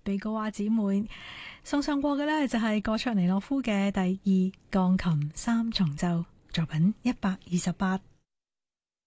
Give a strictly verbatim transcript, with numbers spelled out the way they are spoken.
被告話姊妹送上過嘅呢，就係葛卓尼諾夫嘅第二鋼琴三重奏作品一百二十八。